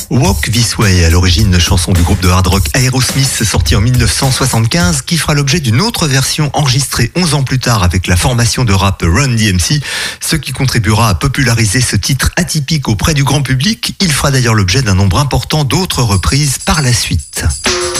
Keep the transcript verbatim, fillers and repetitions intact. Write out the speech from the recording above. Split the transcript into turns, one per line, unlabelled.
Walk This Way, à l'origine chanson du groupe de hard rock Aerosmith, sortie en mille neuf cent soixante-quinze, qui fera l'objet d'une autre version enregistrée onze ans plus tard avec la formation de rap Run D M C, ce qui contribuera à populariser ce titre atypique auprès du grand public. Il fera d'ailleurs l'objet d'un nombre important d'autres reprises par la suite.